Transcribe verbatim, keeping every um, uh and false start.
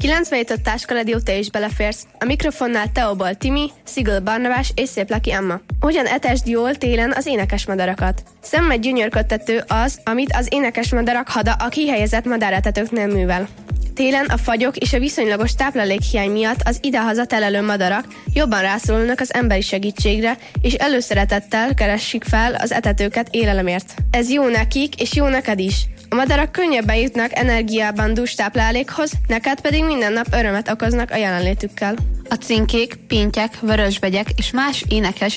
kilencvenhét Táskaradió, te is beleférsz. A mikrofonnál Teobal Timi, Szigl Barnabás és Szép Laki Emma. Hogyan etesd jól télen az énekes madarakat? Szemmel gyönyörködtető az, amit az énekes madarak hada a kihelyezett madáretetőknél művel. Télen a fagyok és a viszonylagos táplálékhiány miatt az idehaza telelő madarak jobban rászorulnak az emberi segítségre, és előszeretettel keresik fel az etetőket élelemért. Ez jó nekik, és jó neked is. A madarak könnyebben jutnak energiában dús táplálékhoz, neked pedig minden nap örömet okoznak a jelenlétükkel. A cinkék, pintyek, vörösbegyek és más énekes